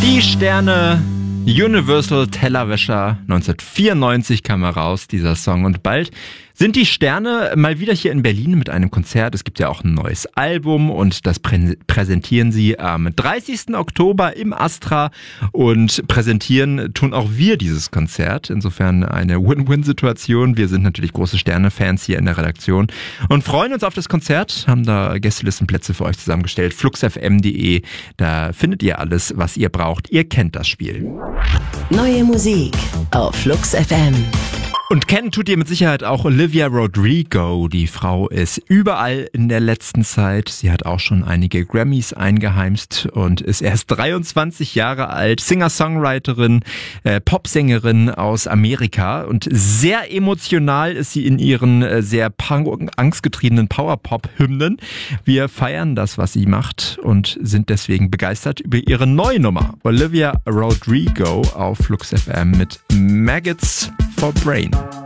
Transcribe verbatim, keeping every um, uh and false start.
Die Sterne, Universal Tellerwäscher, neunzehnhundertvierundneunzig kam heraus, dieser Song. Und bald sind die Sterne mal wieder hier in Berlin mit einem Konzert. Es gibt ja auch ein neues Album und das prä- präsentieren sie am dreißigsten Oktober im Astra. Und präsentieren tun auch wir dieses Konzert. Insofern eine Win-Win-Situation. Wir sind natürlich große Sterne-Fans hier in der Redaktion und freuen uns auf das Konzert. Haben da Gästelistenplätze für euch zusammengestellt. flux f m punkt d e. Da findet ihr alles, was ihr braucht. Ihr kennt das Spiel. Neue Musik auf Flux F M. Und kennen tut ihr mit Sicherheit auch Olivia Rodrigo. Die Frau ist überall in der letzten Zeit. Sie hat auch schon einige Grammys eingeheimst und ist erst dreiundzwanzig Jahre alt. Singer-Songwriterin, äh, Popsängerin aus Amerika. Und sehr emotional ist sie in ihren äh, sehr punk- angstgetriebenen Power-Pop-Hymnen. Wir feiern das, was sie macht und sind deswegen begeistert über ihre neue Nummer. Olivia Rodrigo auf Flux F M mit Maggots for Brain.